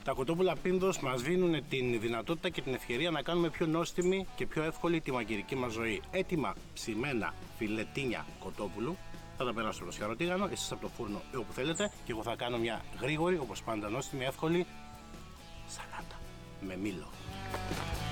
Τα κοτόπουλα πίνδος μας δίνουν την δυνατότητα και την ευκαιρία να κάνουμε πιο νόστιμη και πιο εύκολη τη μαγειρική μας ζωή. Έτοιμα ψημένα φιλετίνια κοτόπουλου. Θα τα περάσω στο σκαροτίγανο, εσείς από το φούρνο ή όπου θέλετε. Και εγώ θα κάνω μια γρήγορη, όπως πάντα νόστιμη, εύκολη σαλάτα με μήλο.